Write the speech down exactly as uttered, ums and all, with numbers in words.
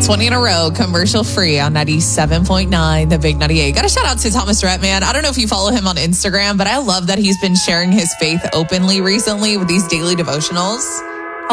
twenty in a row, commercial free on ninety-seven point nine, The Big ninety-eight. Got a shout out to Thomas Rhett, man. I don't know if you follow him on Instagram, but I love that he's been sharing his faith openly recently with these daily devotionals.